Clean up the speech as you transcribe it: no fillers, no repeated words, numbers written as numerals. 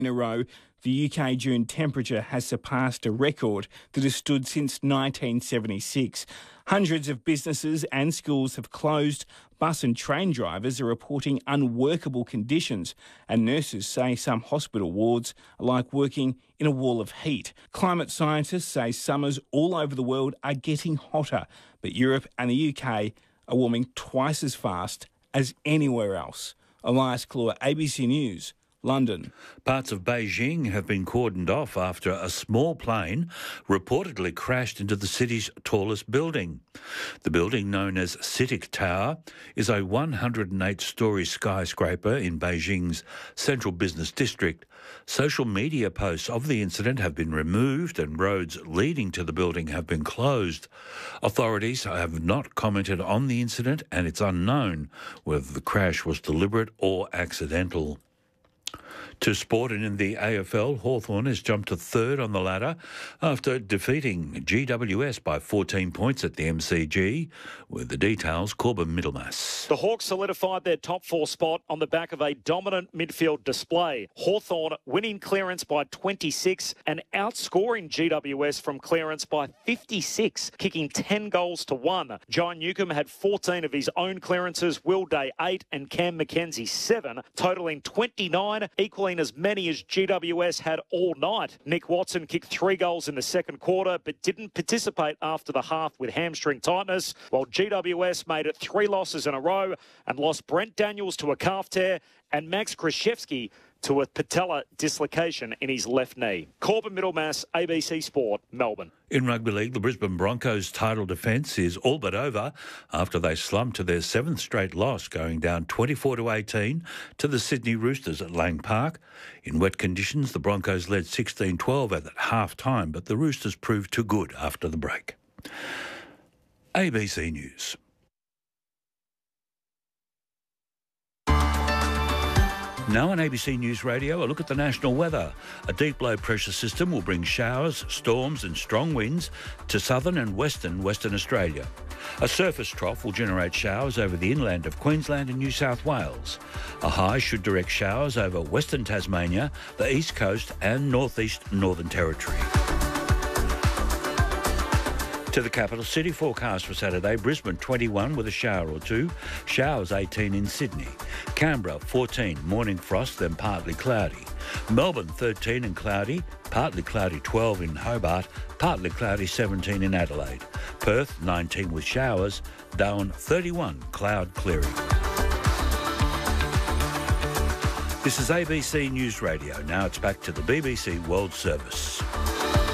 in a row, the UK June temperature has surpassed a record that has stood since 1976. Hundreds of businesses and schools have closed. Bus and train drivers are reporting unworkable conditions, and nurses say some hospital wards are like working in a wall of heat. Climate scientists say summers all over the world are getting hotter, but Europe and the UK are warming twice as fast as anywhere else. Elias Claw, ABC News, London. Parts of Beijing have been cordoned off after a small plane reportedly crashed into the city's tallest building. The building, known as CITIC Tower, is a 108-storey skyscraper in Beijing's central business district. Social media posts of the incident have been removed and roads leading to the building have been closed. Authorities have not commented on the incident, and it's unknown whether the crash was deliberate or accidental. To sport, and in the AFL, Hawthorn has jumped to third on the ladder after defeating GWS by 14 points at the MCG. With the details, Corbin Middlemass. The Hawks solidified their top four spot on the back of a dominant midfield display. Hawthorn winning clearance by 26 and outscoring GWS from clearance by 56, kicking 10 goals to 1. John Newcomb had 14 of his own clearances, Will Day 8 and Cam Mackenzie 7, totalling 29, equaling as many as GWS had all night. Nick Watson kicked 3 goals in the second quarter but didn't participate after the half with hamstring tightness, while GWS made it 3 losses in a row and lost Brent Daniels to a calf tear and Max Krzyzewski to a patella dislocation in his left knee. Corbin Middlemass, ABC Sport, Melbourne. In rugby league, the Brisbane Broncos' title defence is all but over after they slumped to their 7th straight loss, going down 24-18 to the Sydney Roosters at Lang Park. In wet conditions, the Broncos led 16-12 at half-time, but the Roosters proved too good after the break. ABC News. Now on ABC News Radio, a look at the national weather. A deep low pressure system will bring showers, storms and strong winds to southern and Western Australia. A surface trough will generate showers over the inland of Queensland and New South Wales. A high should direct showers over Western Tasmania, the East Coast and Northeast Northern Territory. To the capital city, forecast for Saturday: Brisbane 21 with a shower or two, showers 18 in Sydney. Canberra 14, morning frost then partly cloudy. Melbourne 13 and cloudy, partly cloudy 12 in Hobart, partly cloudy 17 in Adelaide. Perth 19 with showers, Darwin 31, cloud clearing. This is ABC News Radio. Now it's back to the BBC World Service.